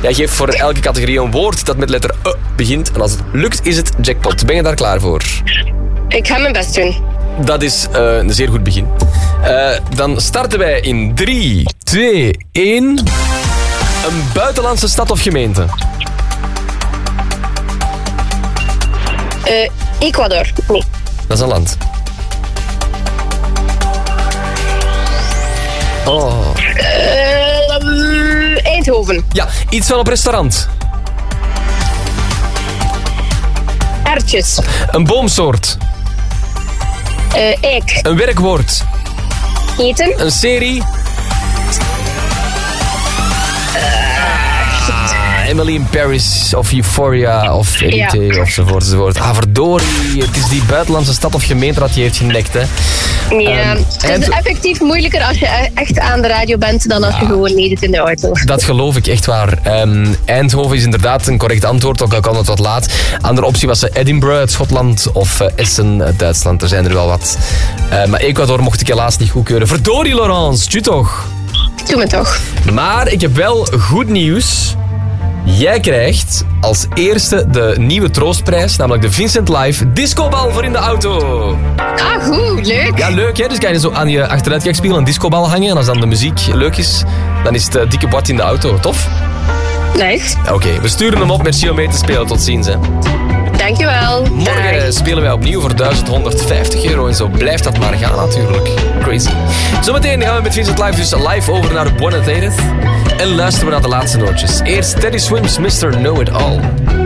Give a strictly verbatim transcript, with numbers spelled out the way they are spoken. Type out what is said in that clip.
Jij geeft voor elke categorie een woord dat met letter E begint. En als het lukt, is het jackpot. Ben je daar klaar voor? Ik ga mijn best doen. Dat is uh, een zeer goed begin. Uh, dan starten wij in drie, twee, één. Een buitenlandse stad of gemeente? Uh, Ecuador. Nee. Dat is een land. Oh. Uh, Eindhoven. Ja, iets van op restaurant. Erwtjes. Een boomsoort. Uh, eik. Een werkwoord. Eten. Een serie. Ah, Emily in Paris of Euphoria of Elite Ja. ofzovoort enzovoort. Ah, verdorie. Het is die buitenlandse stad of gemeente dat je heeft genekt, hè. Ja, Um, het is Eind- effectief moeilijker als je echt aan de radio bent dan als je gewoon niet in de auto. Dat geloof ik echt waar. Um, Eindhoven is inderdaad een correct antwoord, ook al kan het wat laat. Andere optie was Edinburgh uit Schotland of uh, Essen uit Duitsland. Er zijn er wel wat. Uh, maar Ecuador mocht ik helaas niet goedkeuren. Verdorie, Laurence, tju toch. Doe me toch. Maar ik heb wel goed nieuws. Jij krijgt als eerste de nieuwe troostprijs, namelijk de Vincent Live discobal voor in de auto. Ah, goed. Leuk. Ja, leuk hè? Dus kan je zo aan je achteruitkijkspiegel een discobal hangen. En als dan de muziek leuk is, dan is het uh, dikke bord in de auto. Tof? Nice. Oké, okay, we sturen hem op. Merci om mee te spelen. Tot ziens hè. Dankjewel. Morgen Dag. spelen wij opnieuw voor duizend honderdvijftig euro. En zo blijft dat maar gaan natuurlijk. Crazy. Zometeen gaan we met Vincent Live dus live over naar Buenos Aires. En luisteren we naar de laatste nootjes. Eerst Teddy Swims, mister Know It All.